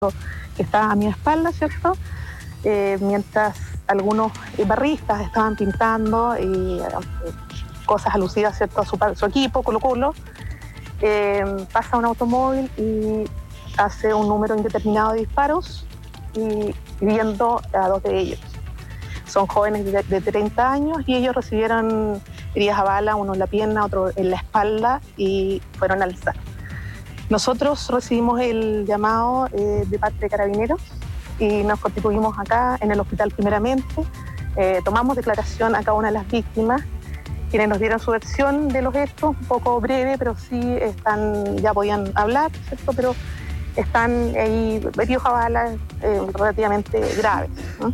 que está a mi espalda, ¿cierto? Mientras algunos barristas estaban pintando cosas alusivas, ¿cierto?, a su equipo, Colo-Colo, pasa un automóvil y hace un número indeterminado de disparos y viendo a dos de ellos. Son jóvenes de 30 años y ellos recibieron heridas a bala, uno en la pierna, otro en la espalda, y fueron al SAR. Nosotros recibimos el llamado de parte de Carabineros y nos constituimos acá en el hospital primeramente. Tomamos declaración a cada una de las víctimas, quienes nos dieron su versión de los hechos, un poco breve, pero sí ya podían hablar, ¿cierto? Pero están ahí heridos a bala relativamente graves, ¿no?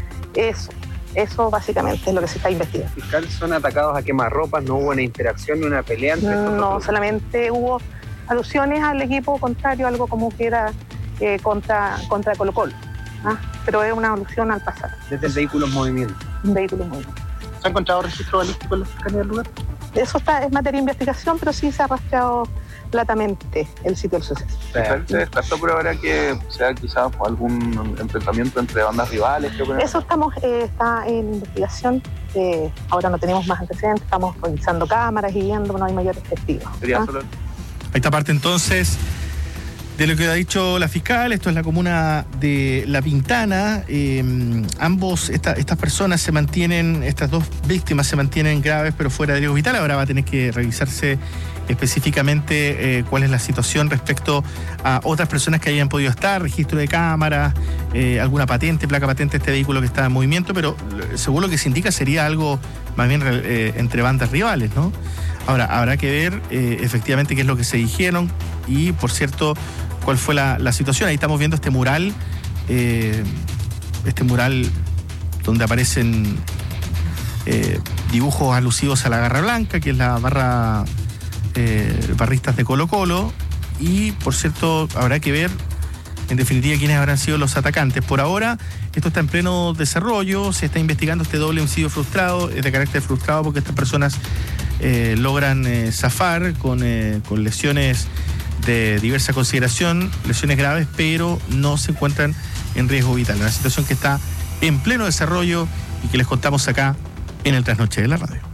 Eso básicamente es lo que se está investigando. ¿Fiscal, son atacados a quemarropas? ¿No hubo una interacción ni una pelea entre estos No, dos? solamente hubo alusiones al equipo contrario, algo como que era contra Colo-Colo, ¿ah? Pero es una alusión al pasado. Desde el vehículo en movimiento. Un vehículo en movimiento. ¿Se ha encontrado registro balístico en la cercanía del lugar? Eso es materia de investigación, pero sí se ha rastreado platamente el sitio del suceso. ¿Se descartó por ahora que sea quizás algún enfrentamiento entre bandas rivales? Eso está en investigación. Ahora no tenemos más antecedentes, estamos revisando cámaras y viendo, no hay mayores testigos. Sería solo... Esta parte entonces de lo que ha dicho la fiscal. Esto es la comuna de La Pintana. Estas personas se mantienen, estas dos víctimas se mantienen graves pero fuera de riesgo vital. Ahora va a tener que revisarse específicamente cuál es la situación respecto a otras personas que hayan podido estar, registro de cámaras, alguna placa patente de este vehículo que está en movimiento, pero según lo que se indica sería algo más bien entre bandas rivales, ¿no? Ahora, habrá que ver efectivamente qué es lo que se dijeron y, por cierto, cuál fue la situación. Ahí estamos viendo este mural donde aparecen dibujos alusivos a la Garra Blanca, que es la barristas de Colo-Colo, y, por cierto, habrá que ver en definitiva quiénes habrán sido los atacantes. Por ahora, esto está en pleno desarrollo, se está investigando este doble homicidio frustrado, es de carácter frustrado porque estas personas logran zafar con lesiones de diversa consideración, lesiones graves, pero no se encuentran en riesgo vital. Una situación que está en pleno desarrollo y que les contamos acá en el Trasnoche de la Radio.